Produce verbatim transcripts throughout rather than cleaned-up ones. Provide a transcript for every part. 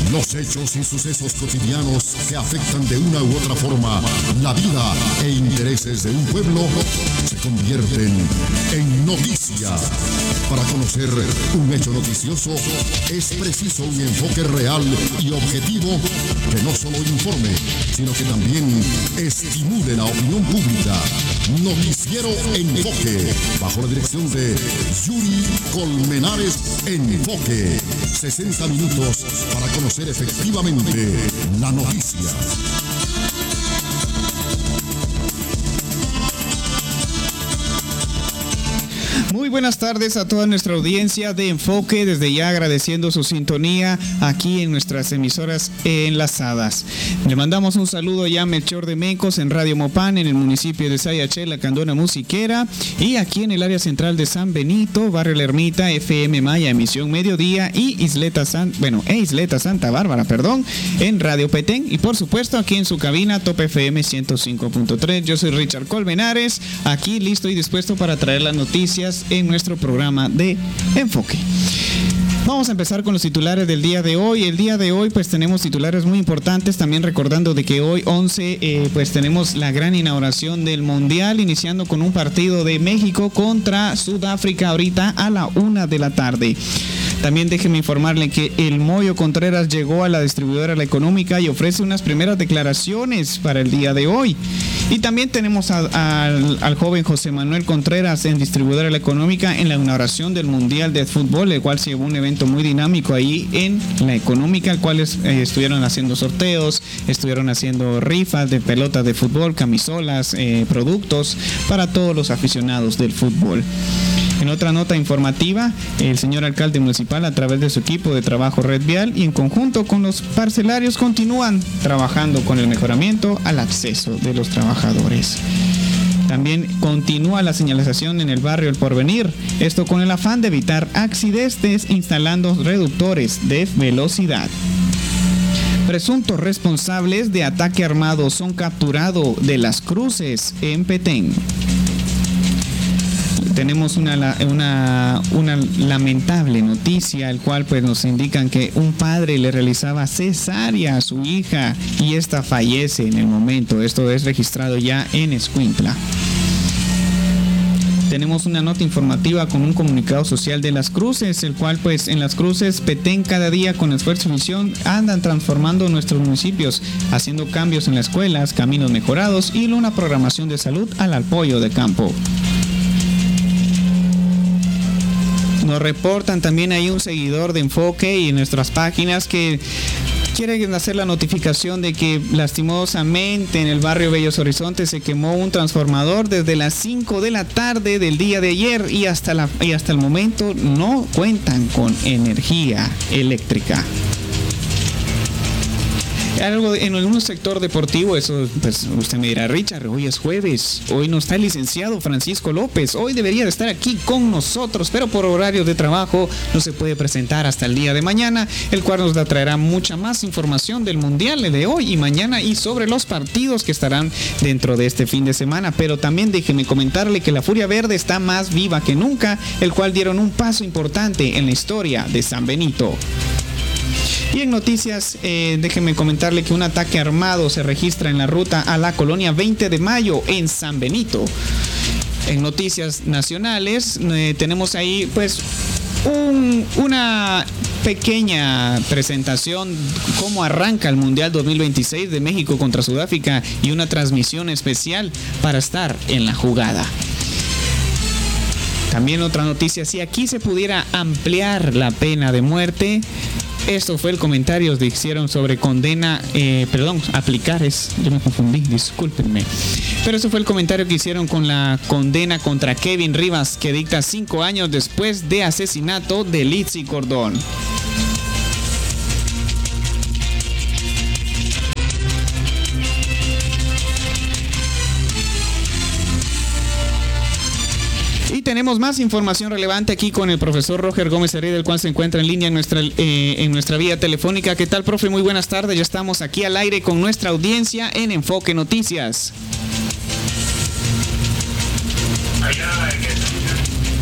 Los hechos y sucesos cotidianos que afectan de una u otra forma la vida e intereses de un pueblo se convierten en noticia. Para conocer un hecho noticioso es preciso un enfoque real y objetivo que no solo informe, sino que también estimule la opinión pública. Noticiero Enfoque, bajo la dirección de Yuri Colmenares Enfoque. sesenta minutos para conocer efectivamente la noticia. Muy buenas tardes a toda nuestra audiencia de Enfoque, desde ya agradeciendo su sintonía aquí en nuestras emisoras enlazadas. Le mandamos un saludo ya a Melchor de Mencos en Radio Mopán, en el municipio de Sayachel, la Candona Musiquera, y aquí en el área central de San Benito, Barrio La Ermita, F M Maya, emisión mediodía, y Isleta San, bueno, e Isleta Santa Bárbara, perdón, en Radio Petén, y por supuesto aquí en su cabina Top F M ciento cinco punto tres. Yo soy Richard Colmenares, aquí listo y dispuesto para traer las noticias en nuestro programa de Enfoque. Vamos a empezar con los titulares del día de hoy. El día de hoy pues tenemos titulares muy importantes, también recordando de que hoy once eh, pues tenemos la gran inauguración del Mundial, iniciando con un partido de México contra Sudáfrica ahorita a la una de la tarde. También déjeme informarle que el Moyo Contreras llegó a la distribuidora La Económica y ofrece unas primeras declaraciones para el día de hoy. Y también tenemos a, a, al, al joven José Manuel Contreras en distribuidora La Económica en la inauguración del Mundial de Fútbol, el cual se llevó un evento muy dinámico ahí en La Económica, el cual es, eh, estuvieron haciendo sorteos, estuvieron haciendo rifas de pelotas de fútbol, camisolas, eh, productos para todos los aficionados del fútbol. En otra nota informativa, el señor alcalde municipal, a través de su equipo de trabajo Red Vial y en conjunto con los parcelarios, continúan trabajando con el mejoramiento al acceso de los trabajadores. También continúa la señalización en el barrio El Porvenir, esto con el afán de evitar accidentes instalando reductores de velocidad. Presuntos responsables de ataque armado son capturados de Las Cruces en Petén. Tenemos una, una, una lamentable noticia, el cual pues nos indican que un padre le realizaba cesárea a su hija y esta fallece en el momento. Esto es registrado ya en Escuintla. Tenemos una nota informativa con un comunicado social de Las Cruces, el cual pues en Las Cruces, Petén, cada día con esfuerzo y visión andan transformando nuestros municipios, haciendo cambios en las escuelas, caminos mejorados y una programación de salud al apoyo de campo. Nos reportan también ahí un seguidor de Enfoque y en nuestras páginas que quieren hacer la notificación de que lastimosamente en el barrio Bellos Horizontes se quemó un transformador desde las cinco de la tarde del día de ayer y hasta, la, y hasta el momento no cuentan con energía eléctrica. Algo en algún sector deportivo, eso pues usted me dirá, Richard, hoy es jueves, hoy no está el licenciado Francisco López, hoy debería de estar aquí con nosotros, pero por horario de trabajo no se puede presentar hasta el día de mañana, el cual nos traerá mucha más información del Mundial de hoy y mañana y sobre los partidos que estarán dentro de este fin de semana. Pero también déjeme comentarle que la Furia Verde está más viva que nunca, el cual dieron un paso importante en la historia de San Benito. Y en noticias, eh, déjenme comentarle que un ataque armado se registra en la ruta a la colonia veinte de mayo en San Benito. En noticias nacionales, eh, tenemos ahí pues un, una pequeña presentación cómo arranca el Mundial dos mil veintiséis de México contra Sudáfrica y una transmisión especial para estar en la jugada. También otra noticia, si aquí se pudiera ampliar la pena de muerte. Esto fue el comentario que hicieron sobre condena, eh, perdón, aplicar es, yo me confundí, discúlpenme. Pero eso fue el comentario que hicieron con la condena contra Kevin Rivas, que dicta cinco años después de asesinato de Litzy Cordón. Y tenemos más información relevante aquí con el profesor Roger Gómez Heredia, el cual se encuentra en línea en nuestra, eh, en nuestra vía telefónica. ¿Qué tal, profe? Muy buenas tardes. Ya estamos aquí al aire con nuestra audiencia en Enfoque Noticias.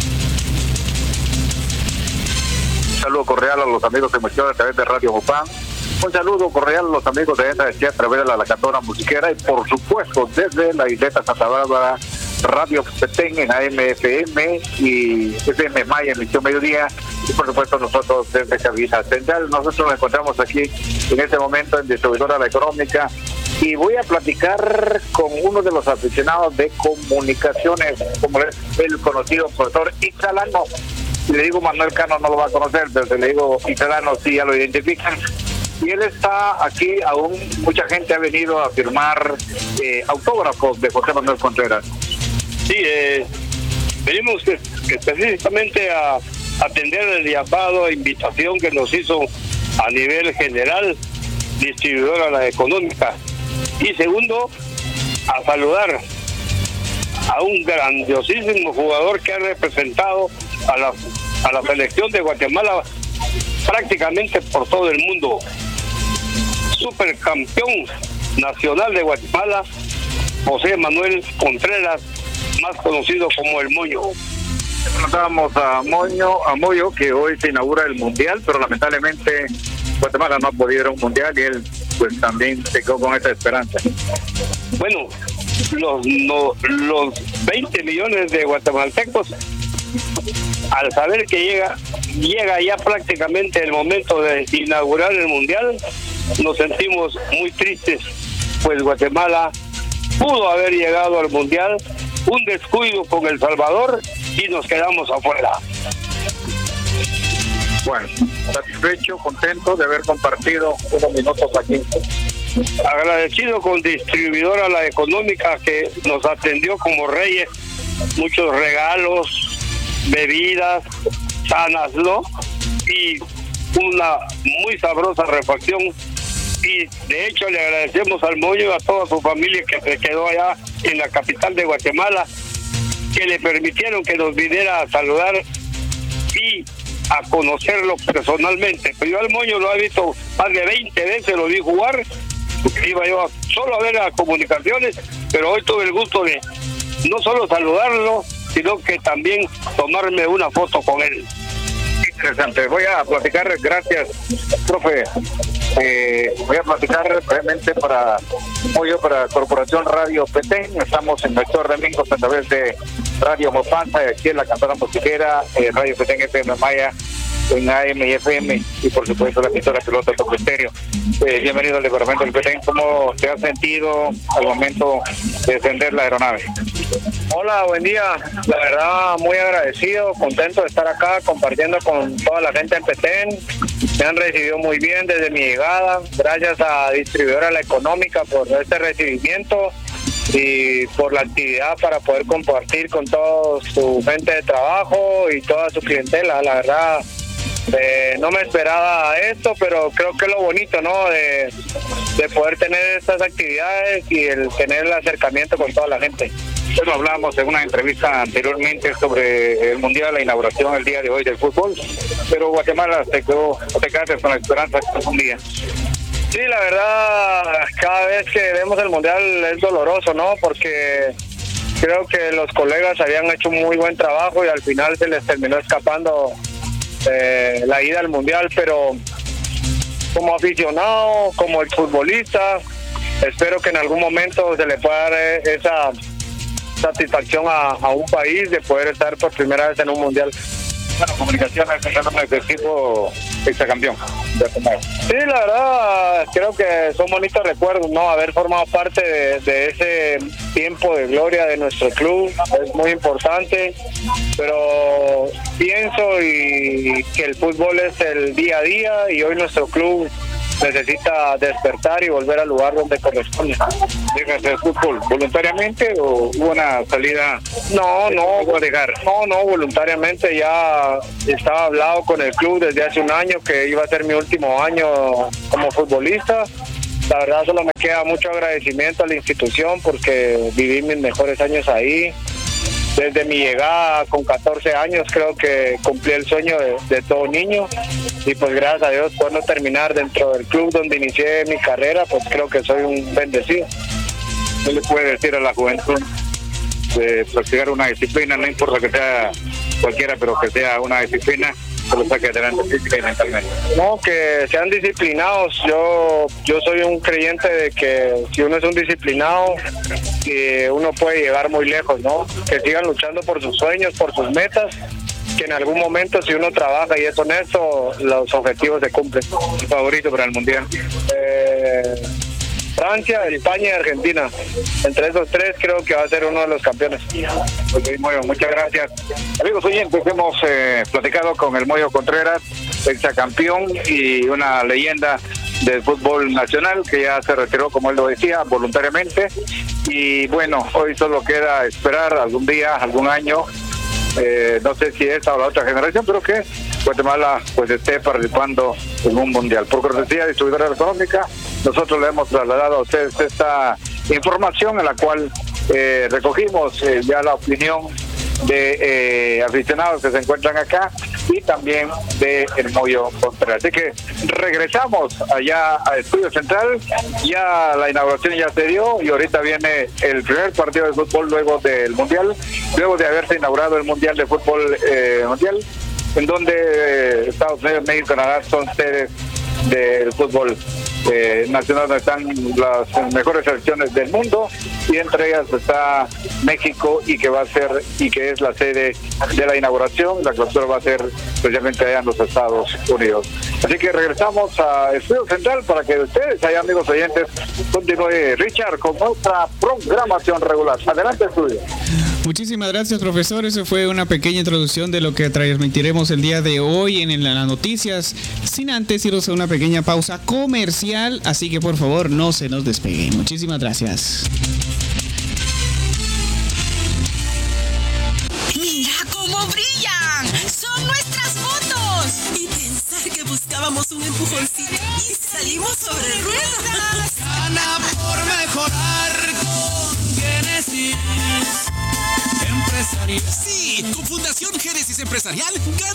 Un saludo cordial a los amigos de Emoción a través de Radio Mopán. Un saludo cordial a los amigos de esta a través de la Lacandona Musiquera y por supuesto desde la isleta Santa Bárbara, Radio Petén en A M F M y F M Maya, emisión mediodía, y por supuesto nosotros desde Cabina Central. Nosotros nos encontramos aquí en este momento en Distribuidora La Económica y voy a platicar con uno de los aficionados de comunicaciones, como es el conocido profesor Ixalano. Si le digo Manuel Cano no lo va a conocer, pero si le digo Ixalano sí ya lo identifican. Y él está aquí, aún mucha gente ha venido a firmar eh, autógrafos de José Manuel Contreras. Sí, eh, venimos específicamente a atender el llamado, invitación que nos hizo a nivel general, Distribuidora La Económica. Y segundo, a saludar a un grandiosísimo jugador que ha representado a la, a la selección de Guatemala prácticamente por todo el mundo. Supercampeón nacional de Guatemala, José Manuel Contreras, más conocido como El Moño. Preguntábamos a Moño, a Moyo, que hoy se inaugura el Mundial, pero lamentablemente Guatemala no ha podido ir a un Mundial y él pues también se quedó con esa esperanza. Bueno, los, no, los veinte millones de guatemaltecos, al saber que llega, llega ya prácticamente el momento de inaugurar el Mundial, nos sentimos muy tristes, pues Guatemala pudo haber llegado al Mundial, un descuido con El Salvador y nos quedamos afuera. Bueno, satisfecho, contento de haber compartido unos minutos aquí. Agradecido con Distribuidora La Económica que nos atendió como reyes, muchos regalos, bebidas sanas, ¿no? Y una muy sabrosa refacción. Y de hecho le agradecemos al Moño y a toda su familia que se quedó allá en la capital de Guatemala, que le permitieron que nos viniera a saludar y a conocerlo personalmente. Pero yo al Moño lo he visto más de veinte veces, lo vi jugar, iba yo solo a ver las comunicaciones, pero hoy tuve el gusto de no solo saludarlo, sino que también tomarme una foto con él. Interesante. Voy a platicar, gracias, profe. Eh, voy a platicar brevemente para apoyo para Corporación Radio Petén. Estamos en Héctor Domingos a través de Radio Mopanza, aquí en la Cantona Musiquera, eh, Radio Petén F M Maya, en A M y F M, y por supuesto la emisora Pelota Topo Estéreo. Eh, bienvenido al departamento del Petén. ¿Cómo te has sentido al momento de descender la aeronave? Hola, buen día. La verdad, muy agradecido, contento de estar acá compartiendo con toda la gente en Petén. Me han recibido muy bien desde mi llegada. Gracias a Distribuidora La Económica por este recibimiento y por la actividad para poder compartir con toda su gente de trabajo y toda su clientela. La verdad, eh, no me esperaba esto, pero creo que es lo bonito, ¿no? De, de poder tener estas actividades y el tener el acercamiento con toda la gente. Bueno, hablábamos en una entrevista anteriormente sobre el Mundial, la inauguración el día de hoy del fútbol, pero Guatemala te quedó, te quedaste con la esperanza de un día. Sí, la verdad, cada vez que vemos el Mundial es doloroso, ¿no? Porque creo que los colegas habían hecho un muy buen trabajo y al final se les terminó escapando eh, la ida al Mundial, pero como aficionado, como el futbolista, espero que en algún momento se le pueda dar esa satisfacción a, a un país de poder estar por primera vez en un Mundial. Bueno, Comunicaciones es un equipo exacampeón. Sí, la verdad, creo que son bonitos recuerdos, ¿no? Haber formado parte de, de ese tiempo de gloria de nuestro club es muy importante, pero pienso y que el fútbol es el día a día y hoy nuestro club necesita despertar y volver al lugar donde corresponde. ¿Dejas el fútbol voluntariamente o hubo una salida? No, no, no dejar. No, no, voluntariamente. Ya estaba hablado con el club desde hace un año que iba a ser mi último año como futbolista. La verdad solo me queda mucho agradecimiento a la institución porque viví mis mejores años ahí. Desde mi llegada con catorce años creo que cumplí el sueño de, de todo niño y pues gracias a Dios puedo terminar dentro del club donde inicié mi carrera, pues creo que soy un bendecido. ¿Qué le puede decir a la juventud de practicar una disciplina, no importa que sea cualquiera, pero que sea una disciplina que lo saque adelante física y mentalmente. No, que sean disciplinados. Yo yo soy un creyente de que si uno es un disciplinado, que uno puede llegar muy lejos, ¿no? Que sigan luchando por sus sueños, por sus metas, que en algún momento si uno trabaja y es honesto, los objetivos se cumplen. ¿Tu favorito para el Mundial? Eh, Francia, España y Argentina. Entre esos tres creo que va a ser uno de los campeones. Okay, Moyo, muchas gracias. Amigos oyentes, hemos eh, platicado con el Moyo Contreras, exacampeón y una leyenda del fútbol nacional que ya se retiró, como él lo decía, voluntariamente. Y bueno, hoy solo queda esperar algún día, algún año, eh, no sé si esta o la otra generación, pero que Guatemala pues esté participando en un mundial. Por cortesía de Distribuidora Económica, nosotros le hemos trasladado a ustedes esta información en la cual eh, recogimos eh, ya la opinión de eh, aficionados que se encuentran acá y también de el Moyo Contreras. Así que regresamos allá a Estudio Central, ya la inauguración ya se dio y ahorita viene el primer partido de fútbol luego del Mundial, luego de haberse inaugurado el Mundial de Fútbol eh, Mundial, en donde eh, Estados Unidos, México y Canadá son sedes del fútbol eh, nacional, donde están las mejores selecciones del mundo y entre ellas está México y que va a ser y que es la sede de la inauguración. La clausura va a ser especialmente allá en los Estados Unidos. Así que regresamos a Estudio Central para que ustedes, allá amigos oyentes, continúe Richard con nuestra programación regular. Adelante, estudio. Muchísimas gracias, profesor. Eso fue una pequeña introducción de lo que transmitiremos el día de hoy en, en las noticias, sin antes irnos a una pequeña pausa comercial, así que por favor no se nos despeguen. Muchísimas gracias. ¡Mira cómo brillan! ¡Son nuestras fotos! Y pensar que buscábamos un empujoncito y salimos sobre ruedas. Gana por mejorar con Génesis Empresarial. Sí, con Fundación Génesis Empresarial gana